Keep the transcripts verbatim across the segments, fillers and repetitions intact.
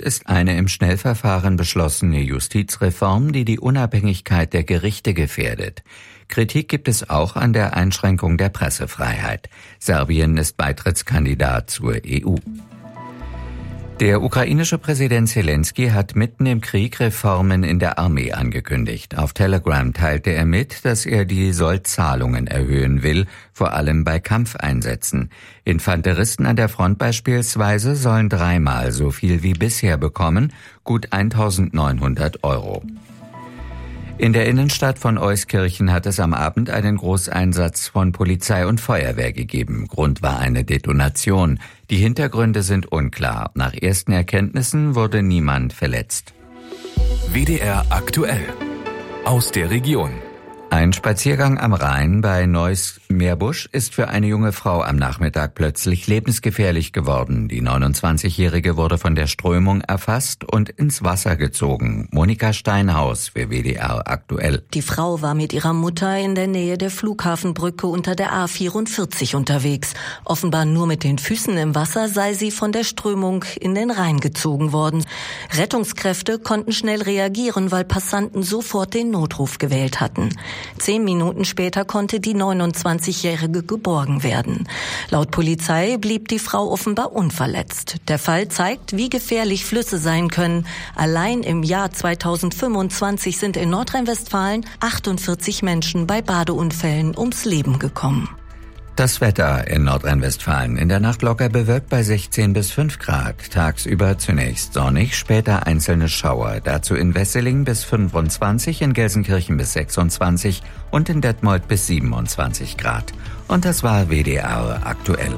ist eine im Schnellverfahren beschlossene Justizreform, die die Unabhängigkeit der Gerichte gefährdet. Kritik gibt es auch an der Einschränkung der Pressefreiheit. Serbien ist Beitrittskandidat zur E U. Der ukrainische Präsident Zelensky hat mitten im Krieg Reformen in der Armee angekündigt. Auf Telegram teilte er mit, dass er die Soldzahlungen erhöhen will, vor allem bei Kampfeinsätzen. Infanteristen an der Front beispielsweise sollen dreimal so viel wie bisher bekommen, gut eintausendneunhundert Euro. In der Innenstadt von Euskirchen hat es am Abend einen Großeinsatz von Polizei und Feuerwehr gegeben. Grund war eine Detonation. Die Hintergründe sind unklar. Nach ersten Erkenntnissen wurde niemand verletzt. W D R aktuell aus der Region. Ein Spaziergang am Rhein bei Neuss-Meerbusch ist für eine junge Frau am Nachmittag plötzlich lebensgefährlich geworden. Die neunundzwanzigjährige wurde von der Strömung erfasst und ins Wasser gezogen. Monika Steinhaus für W D R aktuell. Die Frau war mit ihrer Mutter in der Nähe der Flughafenbrücke unter der A vierundvierzig unterwegs. Offenbar nur mit den Füßen im Wasser sei sie von der Strömung in den Rhein gezogen worden. Rettungskräfte konnten schnell reagieren, weil Passanten sofort den Notruf gewählt hatten. Zehn Minuten später konnte die neunundzwanzigjährige geborgen werden. Laut Polizei blieb die Frau offenbar unverletzt. Der Fall zeigt, wie gefährlich Flüsse sein können. Allein im Jahr zweitausendfünfundzwanzig sind in Nordrhein-Westfalen achtundvierzig Menschen bei Badeunfällen ums Leben gekommen. Das Wetter in Nordrhein-Westfalen. In der Nacht locker bewölkt bei sechzehn bis fünf Grad. Tagsüber zunächst sonnig, später einzelne Schauer. Dazu in Wesseling bis fünfundzwanzig, in Gelsenkirchen bis sechsundzwanzig und in Detmold bis siebenundzwanzig Grad. Und das war W D R aktuell.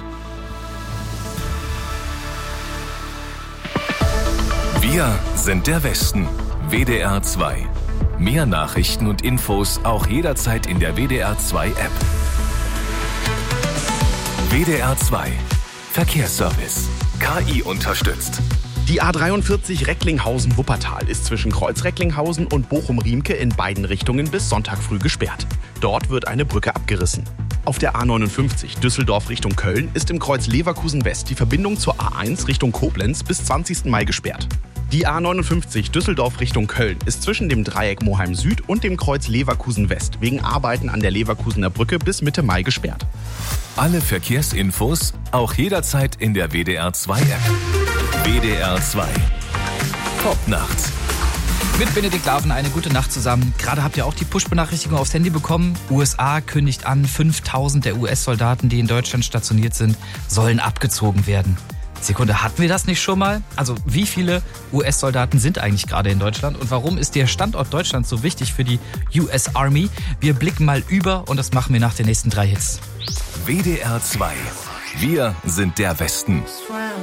Wir sind der Westen. W D R zwei. Mehr Nachrichten und Infos auch jederzeit in der W D R zwei App. W D R zwei Verkehrsservice. K I unterstützt. Die A dreiundvierzig Recklinghausen-Wuppertal ist zwischen Kreuz Recklinghausen und Bochum-Riemke in beiden Richtungen bis Sonntag früh gesperrt. Dort wird eine Brücke abgerissen. Auf der A neunundfünfzig Düsseldorf Richtung Köln ist im Kreuz Leverkusen West die Verbindung zur A eins Richtung Koblenz bis zwanzigsten Mai gesperrt. Die A neunundfünfzig Düsseldorf Richtung Köln ist zwischen dem Dreieck Moheim Süd und dem Kreuz Leverkusen West wegen Arbeiten an der Leverkusener Brücke bis Mitte Mai gesperrt. Alle Verkehrsinfos auch jederzeit in der W D R zwei App. W D R zwei. Top-Nacht. Mit Benedikt Laven eine gute Nacht zusammen. Gerade habt ihr auch die Push-Benachrichtigung aufs Handy bekommen. U S A kündigt an, fünftausend der U S-Soldaten, die in Deutschland stationiert sind, sollen abgezogen werden. Sekunde, hatten wir das nicht schon mal? Also wie viele U S-Soldaten sind eigentlich gerade in Deutschland und warum ist der Standort Deutschland so wichtig für die U S Army? Wir blicken mal über und das machen wir nach den nächsten drei Hits. W D R zwei. Wir sind der Westen.